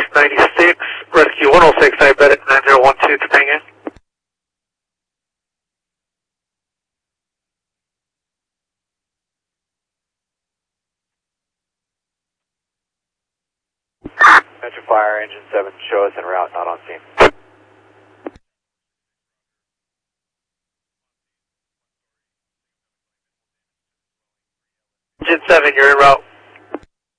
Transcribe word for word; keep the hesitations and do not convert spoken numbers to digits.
ninety-six, rescue one oh six, I bet it nine zero one two, Topanga. Metro Fire, engine seven, show us en route, not on scene. Engine seven, you're en route.